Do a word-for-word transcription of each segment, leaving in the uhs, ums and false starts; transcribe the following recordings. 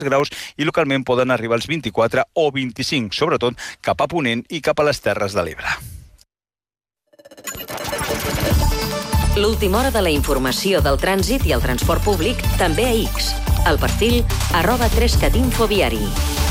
graus i localment poden arribar als vint-i-quatre o vint-i-cinc, sobretot cap a Ponent i cap a les Terres de l'Ebre. L'última hora de la informació del trànsit i el transport públic també a X. El perfil arroba trescat infoviari.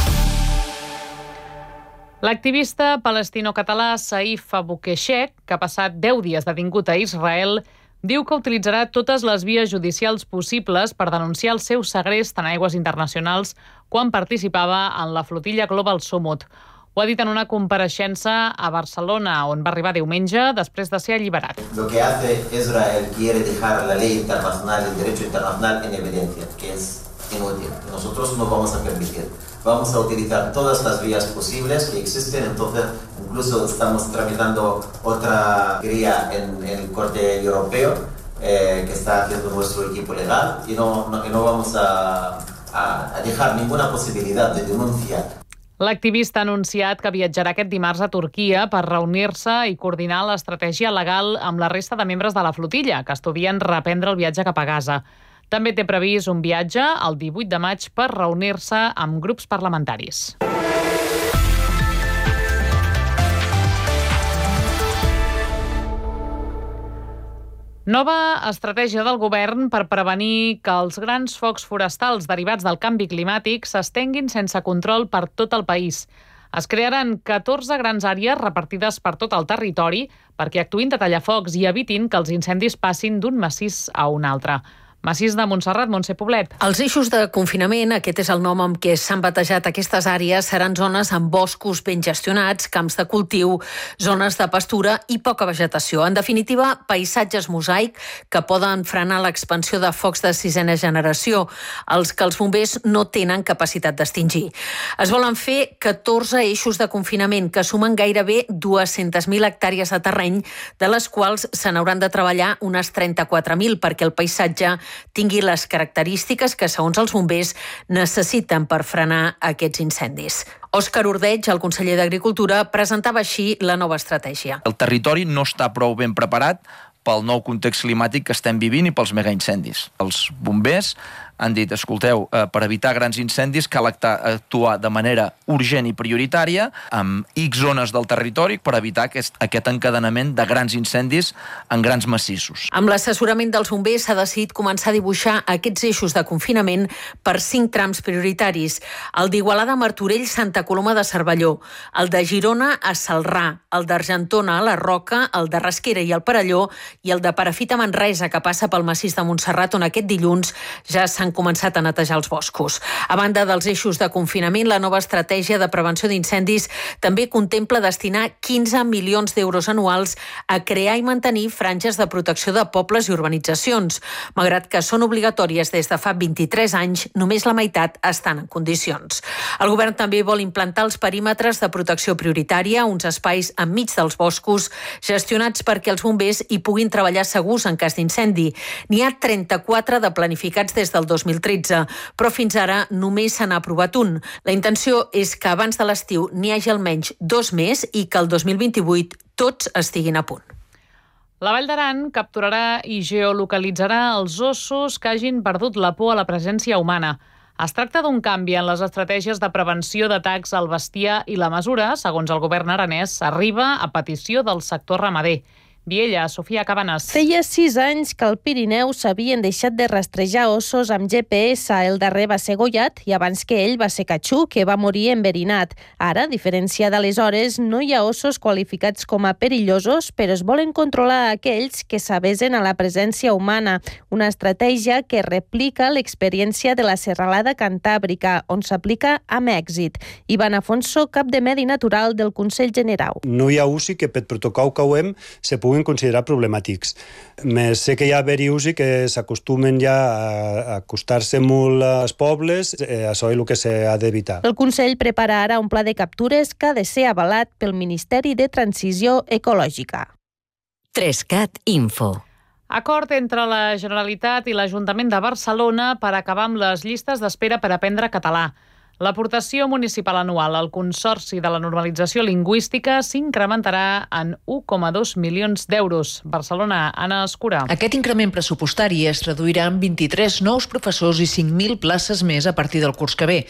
L'activista palestino-català Saif Abukeshek, que ha passat deu dies detingut a Israel, diu que utilitzarà totes les vies judicials possibles per denunciar el seu segrest en aigües internacionals quan participava en la flotilla Global Summit. Ho ha dit en una compareixença a Barcelona, on va arribar diumenge després de ser alliberat. Lo que hace Israel quiere dejar la ley internacional, el derecho internacional en evidencia, que es inútil. Nosotros no vamos a permitir. Vamos a utilizar todas las vías posibles que existen, entonces incluso estamos tramitando otra querella en, en el Corte Europeo eh, que está haciendo nuestro equipo legal y no, no, y no vamos a, a, a dejar ninguna posibilidad de denuncia. L'activista ha anunciat que viatjarà aquest dimarts a Turquia per reunir-se i coordinar l'estratègia legal amb la resta de membres de la flotilla, que estudien reprendre el viatge cap a Gaza. També té previst un viatge el divuit de maig per reunir-se amb grups parlamentaris. Nova estratègia del govern per prevenir que els grans focs forestals derivats del canvi climàtic s'estenguin sense control per tot el país. Es crearan catorze grans àrees repartides per tot el territori perquè actuïn de tallafocs i evitin que els incendis passin d'un massís a un altre. Massís de Montserrat, Montse Poblet. Els eixos de confinament, aquest és el nom amb què s'han batejat aquestes àrees, seran zones amb boscos ben gestionats, camps de cultiu, zones de pastura i poca vegetació. En definitiva, paisatges mosaic que poden frenar l'expansió de focs de sisena generació, els que els bombers no tenen capacitat d'extingir. Es volen fer catorze eixos de confinament que sumen gairebé dues-centes mil hectàrees de terreny, de les quals se n'hauran de treballar unes trenta-quatre mil perquè el paisatge tingui les característiques que, segons els bombers, necessiten per frenar aquests incendis. Òscar Ordeig, el conseller d'Agricultura, presentava així la nova estratègia. El territori no està prou ben preparat pel nou context climàtic que estem vivint i pels megaincendis. Els bombers han dit, escolteu, eh, per evitar grans incendis cal actuar de manera urgent i prioritària amb X zones del territori per evitar aquest, aquest encadenament de grans incendis en grans massissos. Amb l'assessorament dels bombers s'ha decidit començar a dibuixar aquests eixos de confinament per cinc trams prioritaris. El d'Igualada a Martorell, Santa Coloma de Cervelló, el de Girona a Celrà, el d'Argentona a la Roca, el de Rasquera i el Perelló i el de Perafita a Manresa, que passa pel massís de Montserrat, on aquest dilluns ja s'han començat a netejar els boscos. A banda dels eixos de confinament, la nova estratègia de prevenció d'incendis també contempla destinar quinze milions d'euros anuals a crear i mantenir franges de protecció de pobles i urbanitzacions. Malgrat que són obligatòries des de fa vint-i-tres anys, només la meitat estan en condicions. El govern també vol implantar els perímetres de protecció prioritària, uns espais enmig dels boscos, gestionats perquè els bombers hi puguin treballar segurs en cas d'incendi. N'hi ha trenta-quatre de planificats des del dos mil tretze, però fins ara només se n'ha aprovat un. La intenció és que abans de l'estiu n'hi hagi almenys dos més i que el dos mil vint-i-vuit tots estiguin a punt. La Vall d'Aran capturarà i geolocalitzarà els ossos que hagin perdut la por a la presència humana. Es tracta d'un canvi en les estratègies de prevenció d'atacs al bestiar i la mesura, segons el govern aranès, arriba a petició del sector ramader. Viella, Sofia Cabanes. Feia sis anys que al Pirineu s'havien deixat de rastrejar ossos amb G P S. El darrer va ser Goyat i abans que ell va ser Catxú, que va morir enverinat. Ara, a diferència d'aleshores, no hi ha ossos qualificats com a perillosos, però es volen controlar aquells que s'avesen a la presència humana. Una estratègia que replica l'experiència de la serralada cantàbrica, on s'aplica amb èxit. Ivan Afonso, cap de Medi Natural del Consell General. No hi ha U C I que per protocol que ho hem se puguin considerar problemàtics. Més sé que hi ha haver-hi U C I que s'acostumen ja a acostar-se molt als pobles, eh, això és el que s'ha d'evitar. El Consell prepara ara un pla de captures que ha de ser avalat pel Ministeri de Transició Ecològica. Trescat Info. Acord entre la Generalitat i l'Ajuntament de Barcelona per acabar amb les llistes d'espera per aprendre català. L'aportació municipal anual al Consorci de la Normalització Lingüística s'incrementarà en u coma dos milions d'euros. Barcelona, Anna Escura. Aquest increment pressupostari es traduirà en vint-i-tres nous professors i cinc mil places més a partir del curs que ve.